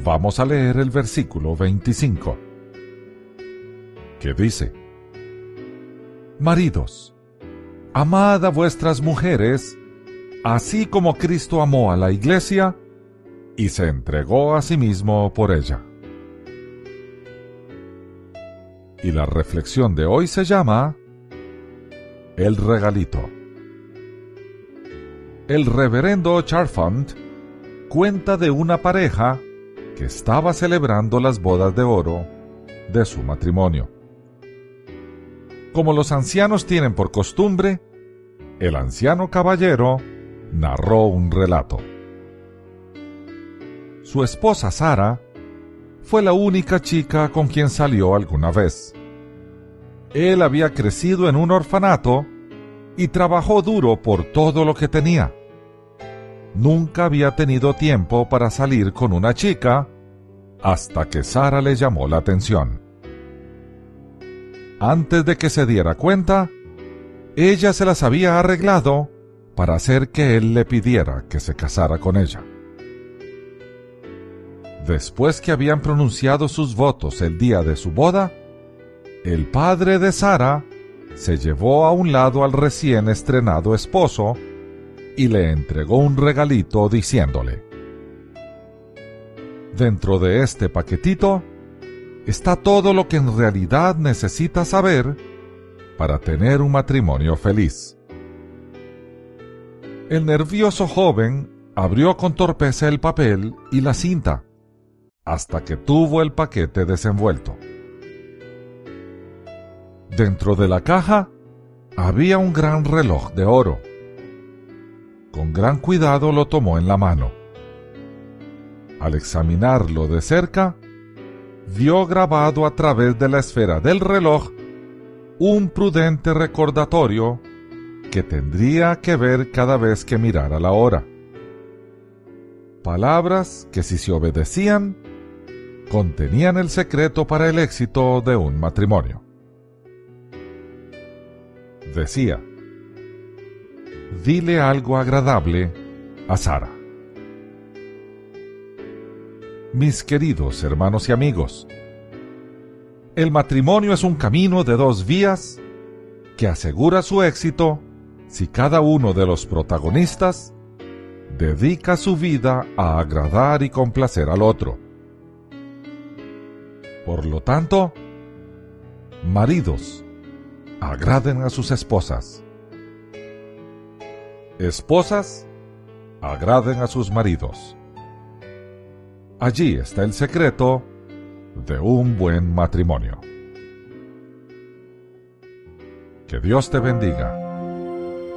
Vamos a leer el versículo 25, que dice: Maridos, amad a vuestras mujeres, así como Cristo amó a la iglesia y se entregó a sí mismo por ella. Y la reflexión de hoy se llama El regalito. El reverendo Charfant cuenta de una pareja que estaba celebrando las bodas de oro de su matrimonio. Como los ancianos tienen por costumbre, el anciano caballero narró un relato. Su esposa Sara fue la única chica con quien salió alguna vez. Él había crecido en un orfanato y trabajó duro por todo lo que tenía. Nunca había tenido tiempo para salir con una chica hasta que Sara le llamó la atención. Antes de que se diera cuenta, ella se las había arreglado para hacer que él le pidiera que se casara con ella. Después que habían pronunciado sus votos el día de su boda, el padre de Sara se llevó a un lado al recién estrenado esposo y le entregó un regalito diciéndole: dentro de este paquetito está todo lo que en realidad necesitas saber para tener un matrimonio feliz. El nervioso joven abrió con torpeza el papel y la cinta, hasta que tuvo el paquete desenvuelto. Dentro de la caja había un gran reloj de oro. Con gran cuidado lo tomó en la mano. Al examinarlo de cerca, vio grabado a través de la esfera del reloj un prudente recordatorio que tendría que ver cada vez que mirara la hora. Palabras que, si se obedecían, contenían el secreto para el éxito de un matrimonio. Decía: dile algo agradable a Sara. Mis queridos hermanos y amigos, el matrimonio es un camino de dos vías que asegura su éxito si cada uno de los protagonistas dedica su vida a agradar y complacer al otro. Por lo tanto, maridos, agraden a sus esposas. Esposas, agraden a sus maridos. Allí está el secreto de un buen matrimonio. Que Dios te bendiga.